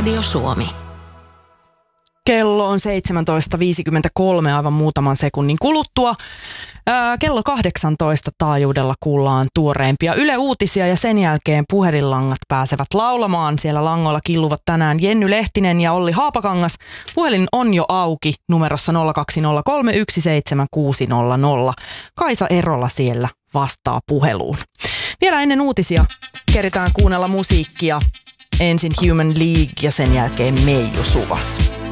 Radio Suomi. Kello on 17.53 aivan muutaman sekunnin kuluttua. Kello 18 taajuudella kuullaan tuoreimpia Yle Uutisia ja sen jälkeen puhelinlangat pääsevät laulamaan. Siellä langoilla killuvat tänään Jenny Lehtinen ja Olli Haapakangas. Puhelin on jo auki numerossa 020317600. Kaisa Erola siellä vastaa puheluun. Vielä ennen uutisia keritään kuunnella musiikkia. Ensin Human League ja sen jälkeen Meiju Suvas.